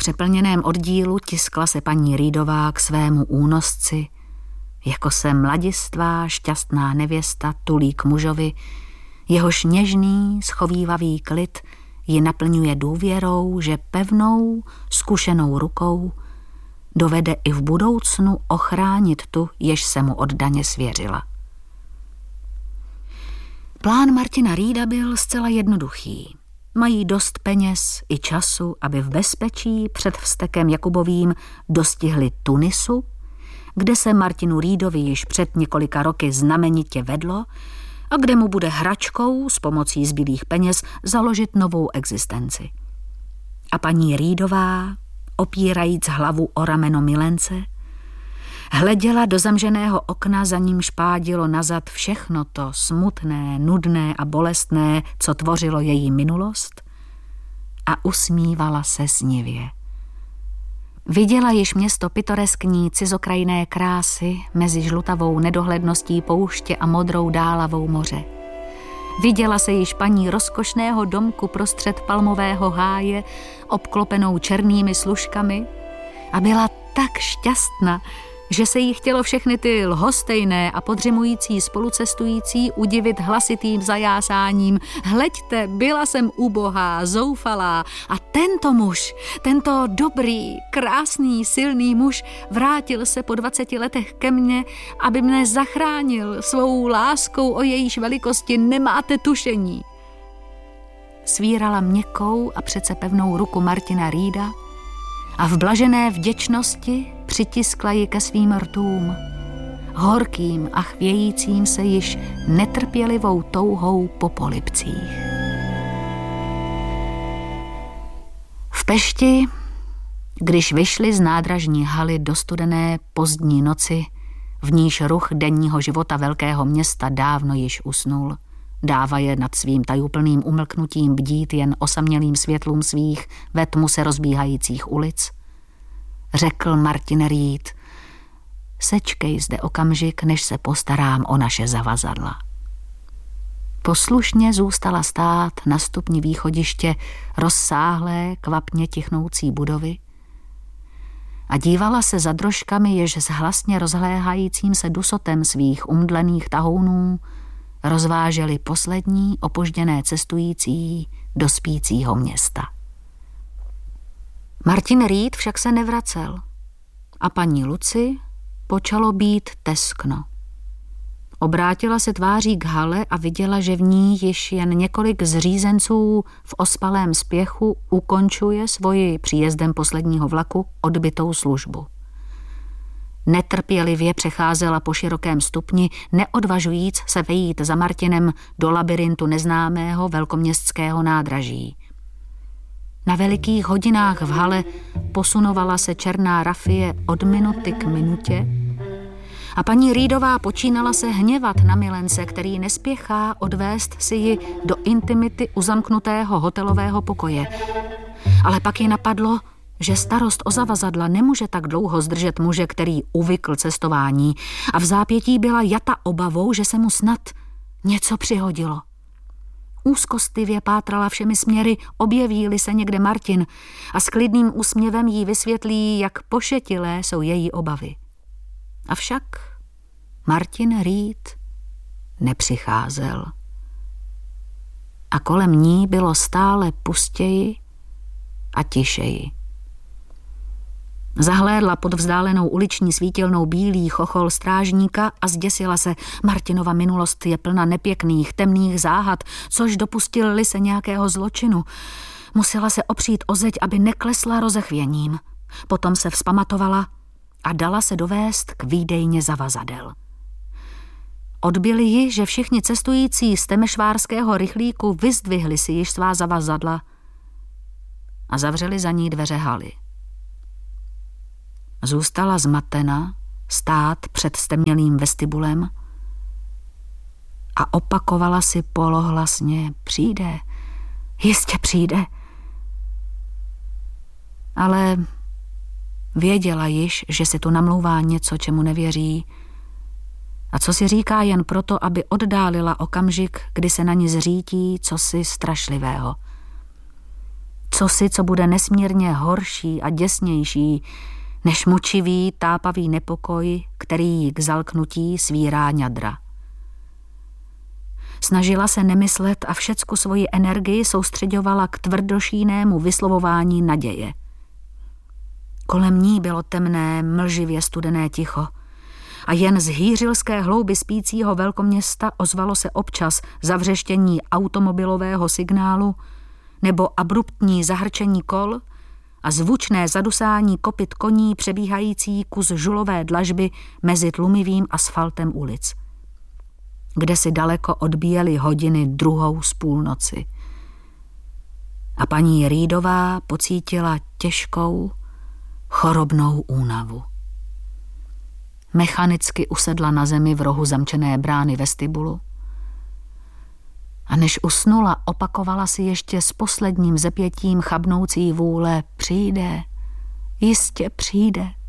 přeplněném oddílu tiskla se paní Reedová k svému únosci, jako se mladistvá šťastná nevěsta tulí k mužovi, jehož něžný, schovívavý klid ji naplňuje důvěrou, že pevnou, zkušenou rukou dovede i v budoucnu ochránit tu, jež se mu oddaně svěřila. Plán Martina Reeda byl zcela jednoduchý. Mají dost peněz i času, aby v bezpečí před vztekem Jakubovým dostihli Tunisu, kde se Martinu Reedovi již před několika roky znamenitě vedlo a kde mu bude hračkou s pomocí zbylých peněz založit novou existenci. A paní Reedová, opírajíc hlavu o rameno milence, hleděla do zamženého okna, za ním špádilo nazad všechno to smutné, nudné a bolestné, co tvořilo její minulost, a usmívala se snivě. Viděla již město pitoreskní cizokrajné krásy mezi žlutavou nedohledností pouště a modrou dálavou moře. Viděla se již paní rozkošného domku prostřed palmového háje, obklopenou černými služkami, a byla tak šťastná, že se jí chtělo všechny ty lhostejné a podřimující spolucestující udivit hlasitým zajásáním. Hleďte, byla jsem ubohá, zoufalá a tento muž, tento dobrý, krásný, silný muž vrátil se po 20 letech ke mně, aby mne zachránil svou láskou, o jejíž velikosti nemáte tušení. Svírala měkkou a přece pevnou ruku Martina Reeda a v blažené vděčnosti přitiskla ji ke svým rtům, horkým a chvějícím se již netrpělivou touhou po polibcích. V Pešti, když vyšli z nádražní haly do studené pozdní noci, v níž ruch denního života velkého města dávno již usnul, dávaje nad svým tajuplným umlknutím bdít jen osamělým světlům svých ve tmu se rozbíhajících ulic, řekl Martin Reed: sečkej zde okamžik, než se postarám o naše zavazadla. Poslušně zůstala stát na stupni východiště rozsáhlé, kvapně tichnoucí budovy a dívala se za drožkami, jež s hlasně rozhléhajícím se dusotem svých umdlených tahounů rozváželi poslední opožděné cestující do spícího města. Martin Reed však se nevracel a paní Luci počalo být teskno. Obrátila se tváří k hale a viděla, že v ní již jen několik zřízenců v ospalém spěchu ukončuje svoji příjezdem posledního vlaku odbytou službu. Netrpělivě přecházela po širokém stupni, neodvažujíc se vejít za Martinem do labyrintu neznámého velkoměstského nádraží. Na velikých hodinách v hale posunovala se černá rafie od minuty k minutě a paní Reedová počínala se hněvat na milence, který nespěchá odvést si ji do intimity uzamknutého hotelového pokoje. Ale pak ji napadlo, že starost o zavazadla nemůže tak dlouho zdržet muže, který uvykl cestování, a v zápětí byla jata obavou, že se mu snad něco přihodilo. Úzkostlivě pátrala všemi směry, objeví-li se někde Martin, a s klidným úsměvem jí vysvětlí, jak pošetilé jsou její obavy. Avšak Martin Reed nepřicházel. A kolem ní bylo stále pustěji a tišeji. Zahlédla pod vzdálenou uliční svítilnou bílý chochol strážníka a zděsila se. Martinova minulost je plna nepěkných, temných záhad, což dopustil-li se nějakého zločinu. Musela se opřít o zeď, aby neklesla rozechvěním. Potom se vzpamatovala a dala se dovést k výdejně zavazadel. Odbyli ji, že všichni cestující z temešvárského rychlíku vyzdvihli si již svá zavazadla a zavřeli za ní dveře haly. Zůstala zmatena stát před stemnělým vestibulem a opakovala si polohlasně: přijde, jistě přijde. Ale věděla již, že si tu namlouvá něco, čemu nevěří, a co si říká jen proto, aby oddálila okamžik, kdy se na ní zřítí cosi strašlivého. Cosi, co bude nesmírně horší a děsnější, než mučivý, tápavý nepokoj, který jí k zalknutí svírá ňadra. Snažila se nemyslet a všecku svoji energii soustředovala k tvrdošínému vyslovování naděje. Kolem ní bylo temné, mlživě studené ticho a jen z hýřilské hlouby spícího velkoměsta ozvalo se občas zavřeštění automobilového signálu nebo abruptní zahrčení kol a zvučné zadusání kopyt koní přebíhající kus žulové dlažby mezi tlumivým asfaltem ulic, kde si daleko odbíjely hodiny 2 z půlnoci. A paní Reedová pocítila těžkou, chorobnou únavu. Mechanicky usedla na zemi v rohu zamčené brány vestibulu a než usnula, opakovala si ještě s posledním zepětím chabnoucí vůle: přijde, jistě přijde.